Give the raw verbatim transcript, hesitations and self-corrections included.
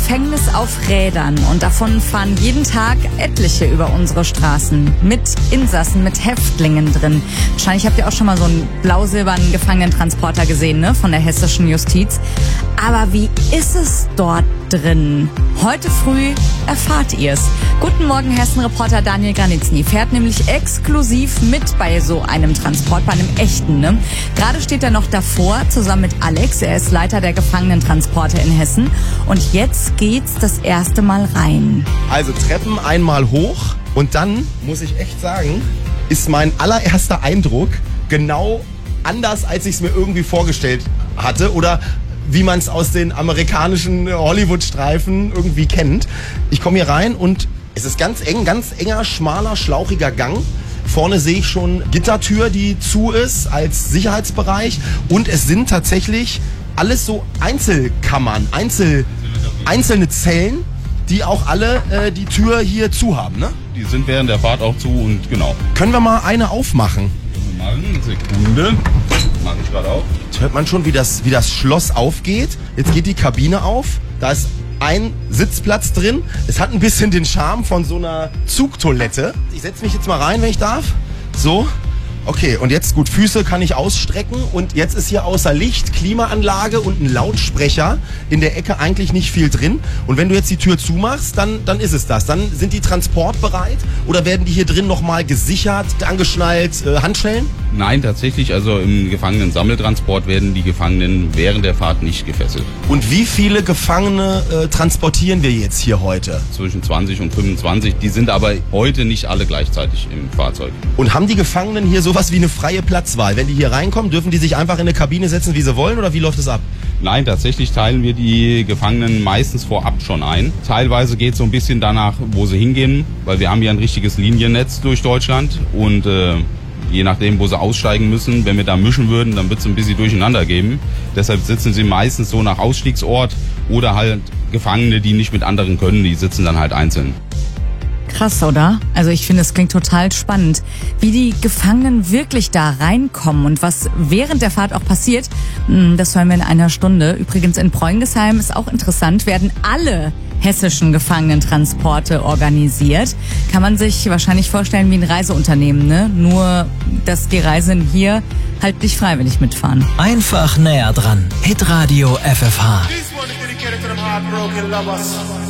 Gefängnis auf Rädern und davon fahren jeden Tag etliche über unsere Straßen. Mit Insassen, mit Häftlingen drin. Wahrscheinlich habt ihr auch schon mal so einen blau-silbernen Gefangenentransporter gesehen, ne, von der hessischen Justiz. Aber wie ist es dort drin? Heute früh erfahrt ihr's. Guten Morgen, Hessen-Reporter Daniel Granitzny fährt nämlich exklusiv mit bei so einem Transport, bei einem echten, ne? Gerade steht er noch davor, zusammen mit Alex. Er ist Leiter der Gefangenentransporte in Hessen. Und jetzt geht's das erste Mal rein. Also Treppen einmal hoch und dann, muss ich echt sagen, ist mein allererster Eindruck genau anders, als ich es mir irgendwie vorgestellt hatte oder wie man es aus den amerikanischen Hollywood-Streifen irgendwie kennt. Ich komme hier rein und es ist ganz eng, ganz enger, schmaler, schlauchiger Gang. Vorne sehe ich schon Gittertür, die zu ist als Sicherheitsbereich. Und es sind tatsächlich alles so Einzelkammern, Einzel, einzelne Zellen, die auch alle äh, die Tür hier zu haben, ne? Die sind während der Fahrt auch zu und genau. Können wir mal eine aufmachen? Eine Sekunde. Mach ich gerade auf. Jetzt hört man schon, wie das, wie das Schloss aufgeht. Jetzt geht die Kabine auf. Da ist ein Sitzplatz drin. Es hat ein bisschen den Charme von so einer Zugtoilette. Ich setze mich jetzt mal rein, wenn ich darf. So. Okay, und jetzt gut, Füße kann ich ausstrecken und jetzt ist hier außer Licht, Klimaanlage und ein Lautsprecher in der Ecke eigentlich nicht viel drin. Und wenn du jetzt die Tür zumachst, dann, dann ist es das. Dann sind die transportbereit oder werden die hier drin nochmal gesichert, angeschnallt, äh, Handschellen? Nein, tatsächlich, also im Gefangenen-Sammeltransport werden die Gefangenen während der Fahrt nicht gefesselt. Und wie viele Gefangene äh, transportieren wir jetzt hier heute? Zwischen zwanzig und fünfundzwanzig, die sind aber heute nicht alle gleichzeitig im Fahrzeug. Und haben die Gefangenen hier sowas wie eine freie Platzwahl? Wenn die hier reinkommen, dürfen die sich einfach in eine Kabine setzen, wie sie wollen, oder wie läuft es ab? Nein, tatsächlich teilen wir die Gefangenen meistens vorab schon ein. Teilweise geht es so ein bisschen danach, wo sie hingehen, weil wir haben ja ein richtiges Liniennetz durch Deutschland und äh, je nachdem, wo sie aussteigen müssen, wenn wir da mischen würden, dann wird es ein bisschen durcheinander geben. Deshalb sitzen sie meistens so nach Ausstiegsort oder halt Gefangene, die nicht mit anderen können, die sitzen dann halt einzeln. Krass, oder? Also ich finde, es klingt total spannend, wie die Gefangenen wirklich da reinkommen und was während der Fahrt auch passiert. Das hören wir in einer Stunde. Übrigens in Preungesheim ist auch interessant, werden alle hessischen Gefangenentransporte organisiert. Kann man sich wahrscheinlich vorstellen wie ein Reiseunternehmen, ne? Nur, dass die Reisenden hier halt nicht freiwillig mitfahren. Einfach näher dran. Hitradio F F H.